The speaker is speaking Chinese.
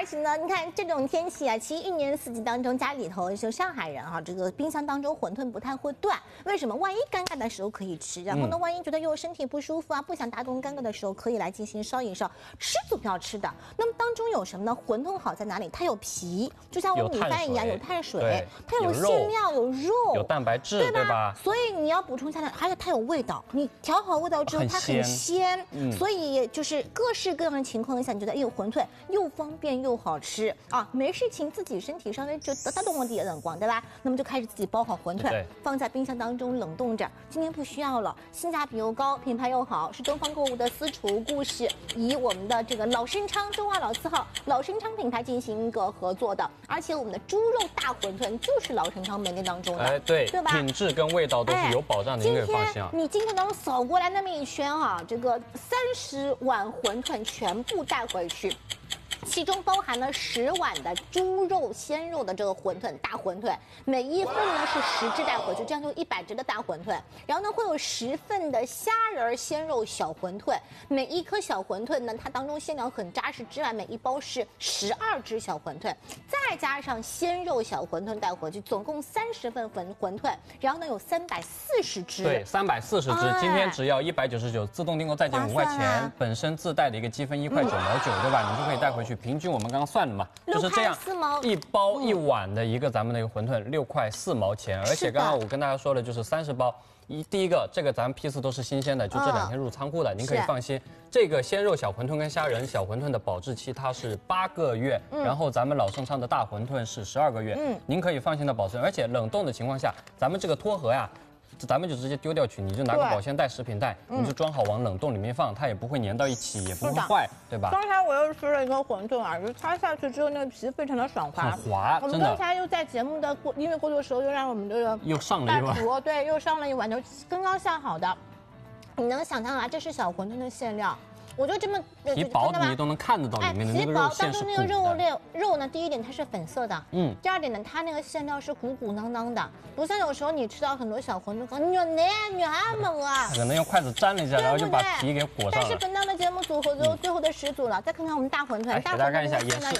而且呢，你看这种天气啊，其实一年四季当中，家里头就上海人哈，这个冰箱当中馄饨不太会断。为什么？万一尴尬的时候可以吃，然后呢，万一觉得又身体不舒服啊，不想大动干戈的时候，可以来进行烧一烧。吃总要吃的。那么当中有什么呢？馄饨好在哪里？它有皮，就像我们米饭一样，有碳水，它有馅料，有肉， 有蛋白质，对吧？ 所以你要补充下来，而且它有味道。你调好味道之后，它很鲜，所以就是各式各样的情况下，你觉得哎呦馄饨又方便又好吃啊，没事情自己身体稍微就得动了点冷光，对吧？那么就开始自己包好馄饨，放在冰箱当中冷冻着。今天不需要了，性价比又高，品牌又好，是东方购物的私厨故事，以我们的这个老生昌中华老字号老生昌品牌进行一个合作的，而且我们的猪肉大馄饨就是老生昌门店当中的， 哎对吧？品质跟味道都是有保障的，您可以放心啊。 你今天能扫过来那么一圈啊，这个30碗馄饨全部带回去。其中包含了10碗的猪肉鲜肉的这个馄饨大馄饨，每一份呢是10只带回去，这样就100只的大馄饨。然后呢会有10份的虾仁鲜肉小馄饨，每一颗小馄饨呢它当中馅料很扎实之外，每一包是12只小馄饨，再加上鲜肉小馄饨带回去，总共30份馄饨，然后呢有340只。 对，340只，今天只要199，自动订购再减5块钱，本身自带的一个积分1块9毛9，对吧？你就可以带回去。平均我们刚刚算了嘛，就是这样 ，6块4毛 ，1包1碗的一个咱们的一个馄饨6块4毛钱，而且刚刚我跟大家说的就是30包。第一个，这个咱们批次都是新鲜的，就这2天入仓库的，您可以放心。这个鲜肉小馄饨跟虾仁小馄饨的保质期它是8个月，然后咱们老生昌的大馄饨是12个月，您可以放心的保存。而且冷冻的情况下，咱们这个托盒呀。咱们就直接丢掉去，你就拿个保鲜袋、食品袋，你就装好往冷冻里面放，它也不会粘到一起，也不会坏，对吧？ 刚才我又吃了一个馄饨啊，就擦下去之后那个皮非常的爽滑， 很滑， 我们刚才又在节目的音乐过渡的时候，又让我们这个又上了一碗， 对，又上了一碗，就刚刚下好的。你能想象啊，这是小馄饨的馅料。我就这么皮薄的，你都能看得到里面的那个肉馅是鼓的。 当中那个肉呢，第一点它是粉色的，第二点呢，它那个馅料是鼓鼓囊囊的，不像有时候你吃到很多小馄饨， 可能用筷子沾了一下，然后就把皮给裹上了。 但是本档的节目组合最后的10组了，再看看我们大馄饨， 给大家看一下，也是